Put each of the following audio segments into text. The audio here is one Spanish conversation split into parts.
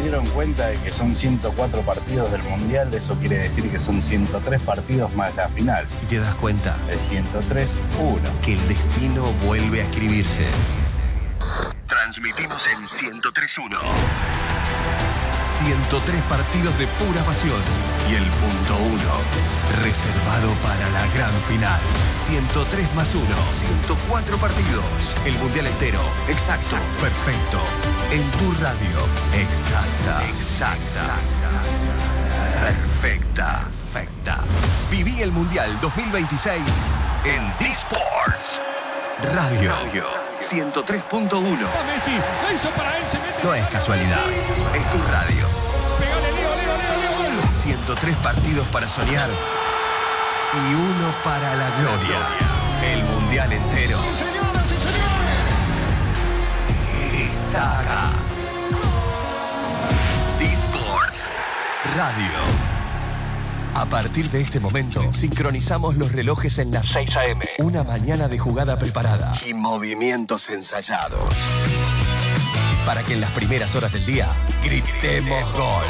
dieron cuenta de que son 104 partidos del Mundial, eso quiere decir que son 103 partidos más la final. Y te das cuenta de 103-1. Que el destino vuelve a escribirse. Transmitimos en 103.1. 103 partidos de pura pasión. Y el punto 1, reservado para la gran final. 103 más 1, 104 partidos. El mundial entero, exacto, perfecto. En tu radio, exacta. Perfecta. Viví el mundial 2026 en D-Sports Radio 103.1. Messi, la hizo para él, se mete. No es casualidad, es tu radio. Pegale, Leo, gol. 103 partidos para soñar y uno para la gloria. El mundial entero está acá. D-Sports Radio. A partir de este momento, sincronizamos los relojes en las 6 a.m. Una mañana de jugada preparada y movimientos ensayados. Para que en las primeras horas del día gritemos gol.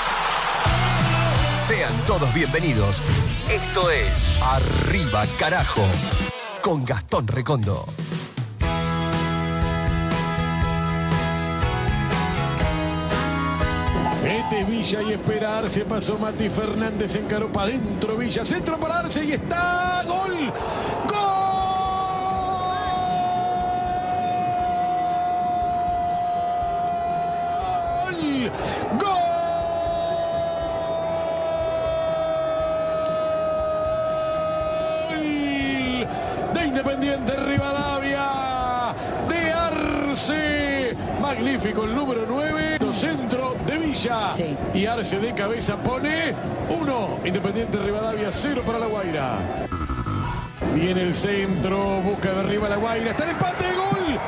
Sean todos bienvenidos. Esto es Arriba Carajo, con Gastón Recondo. Este Villa y esperar, se pasó Mati Fernández, encaró para adentro Villa, centro para Arce y está, gol, gol. De Independiente Rivadavia, de Arce, magnífico el número 9, centro de Villa, sí. Y Arce de cabeza pone 1, Independiente Rivadavia 0 para La Guaira. Viene el centro, busca de arriba La Guaira, está el empate, gol.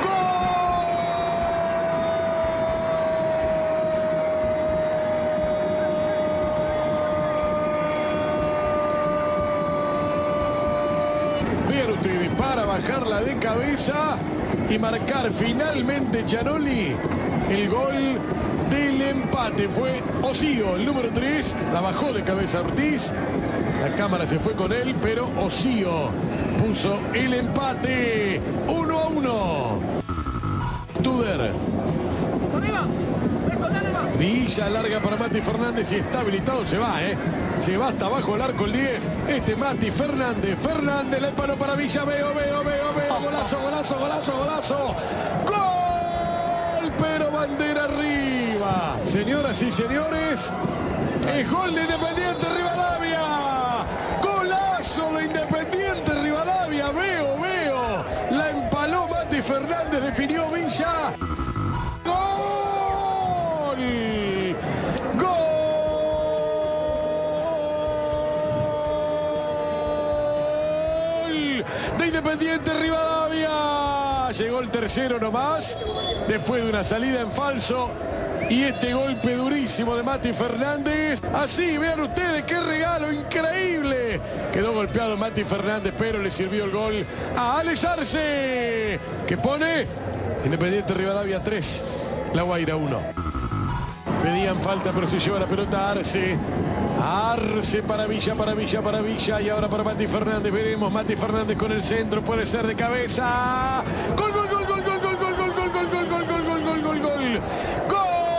Vean ustedes, para bajarla de cabeza y marcar finalmente Gianoli el gol del empate. Fue Osío, el número 3, la bajó de cabeza Ortiz, la cámara se fue con él, pero Osío puso el empate, 1-1. Tuder. Villa larga para Mati Fernández y está habilitado, se va, se va hasta abajo el arco el 10. Mati Fernández, la empanó para Villa, veo, golazo. ¡Gol! Pero bandera arriba. Señoras y señores, el gol de Independiente Rivadavia. Golazo de Independiente Rivadavia, veo. La empaló Mati Fernández, definió Villa. De Independiente Rivadavia. Llegó el tercero nomás, después de una salida en falso y este golpe durísimo de Mati Fernández. Así, vean ustedes, qué regalo increíble. Quedó golpeado Mati Fernández, pero le sirvió el gol a Alex Arce, que pone Independiente Rivadavia 3, La Guaira 1. Pedían falta, pero se lleva la pelota a Arce. Arce para Villa y ahora para Mati Fernández. Veremos Mati Fernández con el centro, puede ser de cabeza. ¡Gol!